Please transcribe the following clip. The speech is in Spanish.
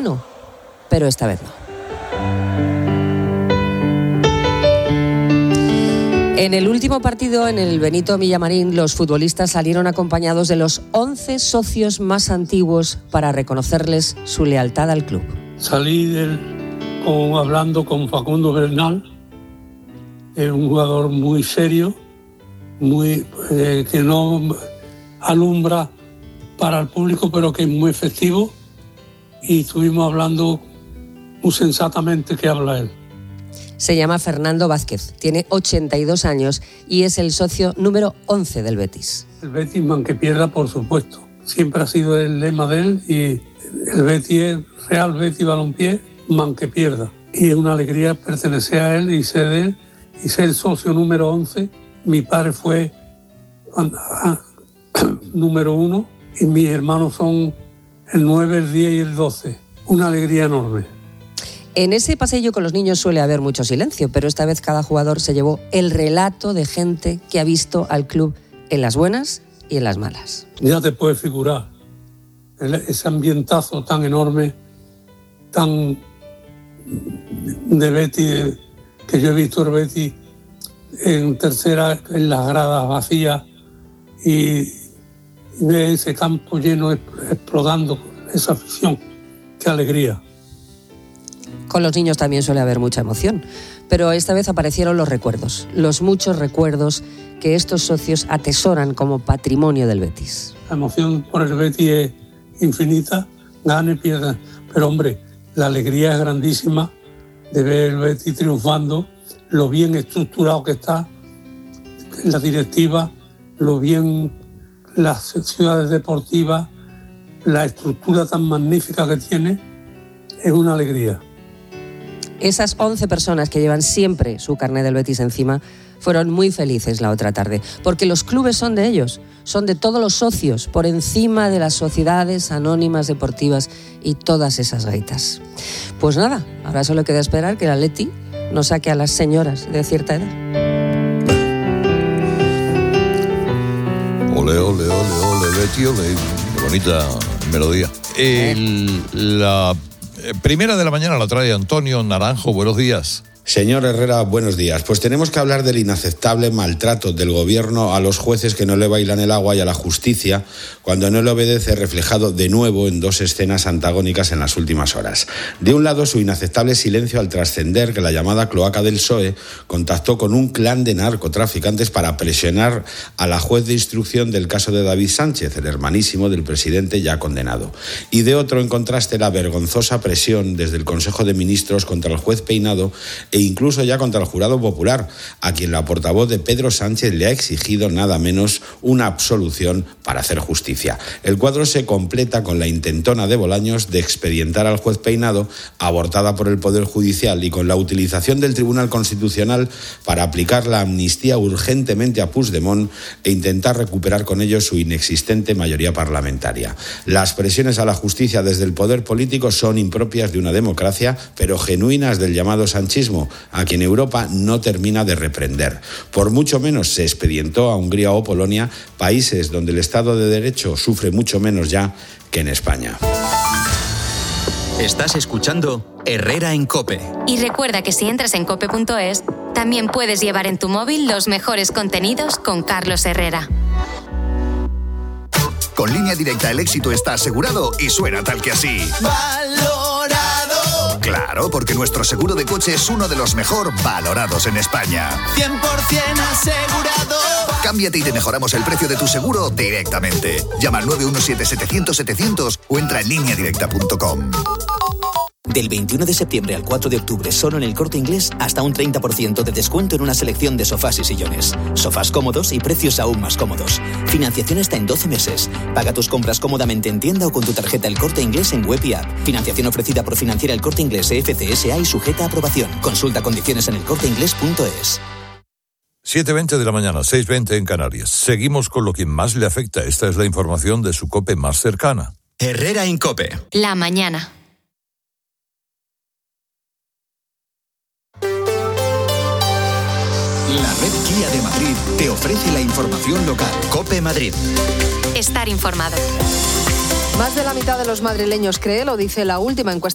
bueno, pero esta vez no. En el último partido, en el Benito Villamarín, los futbolistas salieron acompañados de los 11 socios más antiguos para reconocerles su lealtad al club. Salí hablando con Facundo Bernal, es un jugador muy serio, que no alumbra para el público, pero que es muy efectivo, y estuvimos hablando muy sensatamente que habla él. Se llama Fernando Vázquez, tiene 82 años y es el socio número 11 del Betis. El Betis, man que pierda, por supuesto. Siempre ha sido el lema de él, y el Betis es Real Betis Balompié, man que pierda. Y es una alegría pertenecer a él y ser de él, y ser el socio número 11. Mi padre fue número 1 y mis hermanos son el 9, el 10 y el 12. Una alegría enorme. En ese pasillo con los niños suele haber mucho silencio, pero esta vez cada jugador se llevó el relato de gente que ha visto al club en las buenas y en las malas. Ya te puedes figurar ese ambientazo tan enorme, tan de Betis, que yo he visto el Betis en tercera, en las gradas vacías, y ver ese campo lleno, explotando esa afición. ¡Qué alegría! Con los niños también suele haber mucha emoción, pero esta vez aparecieron los recuerdos, los muchos recuerdos que estos socios atesoran como patrimonio del Betis. La emoción por el Betis es infinita, gana y pierda, pero hombre, la alegría es grandísima de ver el Betis triunfando, lo bien estructurado que está en la directiva, lo bien las ciudades deportivas, la estructura tan magnífica que tiene, es una alegría. Esas 11 personas que llevan siempre su carné del Betis encima fueron muy felices la otra tarde, porque los clubes son de ellos, son de todos los socios, por encima de las sociedades anónimas deportivas y todas esas gaitas. Pues nada, ahora solo queda esperar que el Atleti nos saque a las señoras de cierta edad. Ole, ole, ole, ole, Betty, ole. Qué bonita melodía. La primera de la mañana la trae Antonio Naranjo. Buenos días. Señor Herrera, buenos días. Pues tenemos que hablar del inaceptable maltrato del gobierno a los jueces que no le bailan el agua y a la justicia cuando no le obedece, reflejado de nuevo en dos escenas antagónicas en las últimas horas. De un lado, su inaceptable silencio al trascender que la llamada cloaca del PSOE contactó con un clan de narcotraficantes para presionar a la juez de instrucción del caso de David Sánchez, el hermanísimo del presidente ya condenado. Y de otro, en contraste, la vergonzosa presión desde el Consejo de Ministros contra el juez Peinado e incluso ya contra el jurado popular, a quien la portavoz de Pedro Sánchez le ha exigido nada menos una absolución para hacer justicia. El cuadro se completa con la intentona de Bolaños de expedientar al juez Peinado, abortada por el Poder Judicial, y con la utilización del Tribunal Constitucional para aplicar la amnistía urgentemente a Puigdemont e intentar recuperar con ello su inexistente mayoría parlamentaria. Las presiones a la justicia desde el poder político son impropias de una democracia, pero genuinas del llamado sanchismo, a quien Europa no termina de reprender. Por mucho menos se expedientó a Hungría o Polonia, países donde el Estado de Derecho sufre mucho menos ya que en España. Estás escuchando Herrera en COPE. Y recuerda que si entras en cope.es, también puedes llevar en tu móvil los mejores contenidos con Carlos Herrera. Con Línea Directa el éxito está asegurado y suena tal que así. ¡Valorado! Claro, porque nuestro seguro de coche es uno de los mejor valorados en España. 100% asegurado. Cámbiate y te mejoramos el precio de tu seguro directamente. Llama al 917-700-700 o entra en lineadirecta.com. Del 21 de septiembre al 4 de octubre, solo en El Corte Inglés, hasta un 30% de descuento en una selección de sofás y sillones. Sofás cómodos y precios aún más cómodos. Financiación hasta en 12 meses. Paga tus compras cómodamente en tienda o con tu tarjeta El Corte Inglés en web y app. Financiación ofrecida por Financiera El Corte Inglés FCSA y sujeta a aprobación. Consulta condiciones en elcorteinglés.es. 7:20 de la mañana, 6:20 en Canarias. Seguimos con lo que más le afecta. Esta es la información de su COPE más cercana. Herrera en COPE. La mañana. La red Kia de Madrid te ofrece la información local. COPE Madrid. Estar informado. Más de la mitad de los madrileños cree, lo dice la última encuesta